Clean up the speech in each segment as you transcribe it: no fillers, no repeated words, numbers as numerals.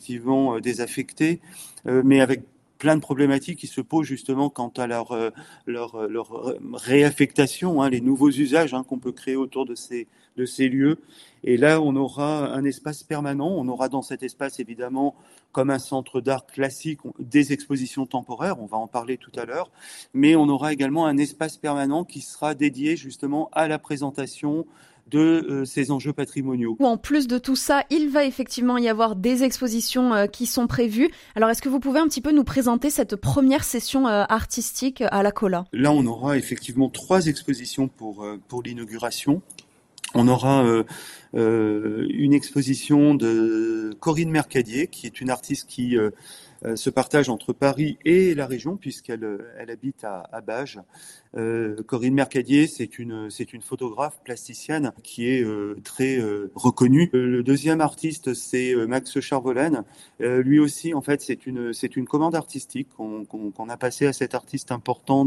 effectivement désaffectés, mais avec plein de problématiques qui se posent justement quant à leur réaffectation, les nouveaux usages qu'on peut créer autour de ces lieux. Et là, on aura un espace permanent. On aura dans cet espace, évidemment, comme un centre d'art classique, des expositions temporaires. On va en parler tout à l'heure. Mais on aura également un espace permanent qui sera dédié justement à la présentation de ces enjeux patrimoniaux. En plus de tout ça, il va effectivement y avoir des expositions qui sont prévues. Alors, est-ce que vous pouvez un petit peu nous présenter cette première session artistique à la Colla ? Là, on aura effectivement 3 expositions pour l'inauguration. On aura une exposition de Corinne Mercadier, qui est une artiste qui se partage entre Paris et la région, puisqu'elle habite à Bages. Corinne Mercadier, c'est une photographe plasticienne qui est très reconnue. Le deuxième artiste, c'est Max Charvolaine. Lui aussi, en fait, c'est une commande artistique qu'on a passée à cet artiste important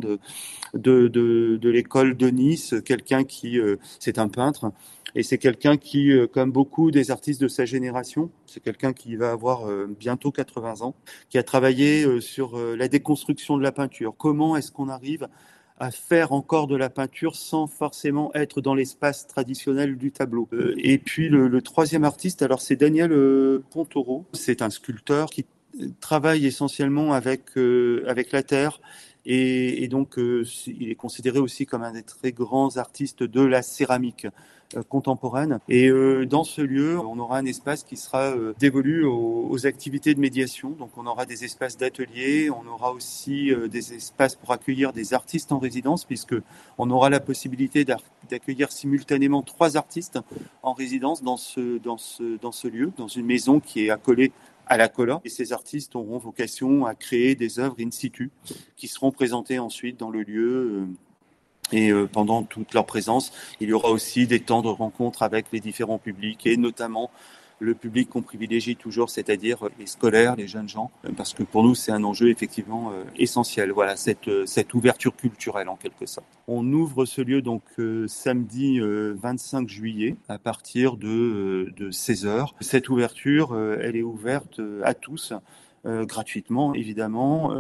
de l'école de Nice, quelqu'un qui c'est un peintre. Et c'est quelqu'un qui, comme beaucoup des artistes de sa génération, c'est quelqu'un qui va avoir bientôt 80 ans, qui a travaillé sur la déconstruction de la peinture. Comment est-ce qu'on arrive à faire encore de la peinture sans forcément être dans l'espace traditionnel du tableau. Et puis le troisième artiste, alors c'est Daniel Pontoro. C'est un sculpteur qui travaille essentiellement avec la terre. Et donc, il est considéré aussi comme un des très grands artistes de la céramique contemporaine. Et dans ce lieu, on aura un espace qui sera dévolu aux activités de médiation. Donc, on aura des espaces d'ateliers, on aura aussi des espaces pour accueillir des artistes en résidence, puisque on aura la possibilité d'accueillir simultanément 3 artistes en résidence dans ce lieu, dans une maison qui est accolée à la Colla. Et ces artistes auront vocation à créer des œuvres in situ qui seront présentées ensuite dans le lieu. Et pendant toute leur présence, il y aura aussi des temps de rencontre avec les différents publics et notamment le public qu'on privilégie toujours, c'est-à-dire les scolaires, les jeunes gens, parce que pour nous, c'est un enjeu effectivement essentiel. Voilà, cette ouverture culturelle en quelque sorte. On ouvre ce lieu donc samedi 25 juillet à partir de 16h. Cette ouverture, elle est ouverte à tous. Gratuitement évidemment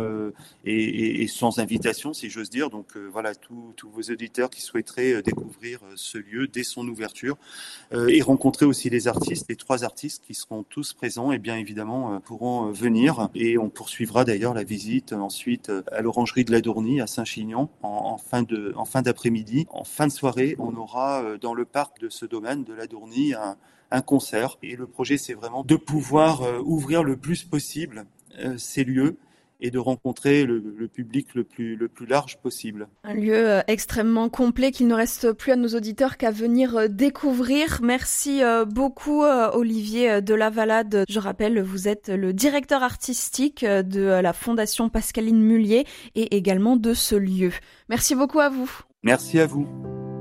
et sans invitation si j'ose dire. Donc voilà, tous vos auditeurs qui souhaiteraient découvrir ce lieu dès son ouverture et rencontrer aussi les artistes, les 3 artistes qui seront tous présents et bien évidemment pourront venir. Et on poursuivra d'ailleurs la visite ensuite à l'orangerie de la Dourny à Saint-Chinian en fin d'après-midi. En fin de soirée, on aura dans le parc de ce domaine de la Dourny un concert. Et le projet, c'est vraiment de pouvoir ouvrir le plus possible ces lieux et de rencontrer le public le plus large possible. Un lieu extrêmement complet qu'il ne reste plus à nos auditeurs qu'à venir découvrir. Merci beaucoup Olivier Delavalade. Je rappelle, vous êtes le directeur artistique de la Fondation Pascaline Mullier et également de ce lieu. Merci beaucoup à vous. Merci à vous.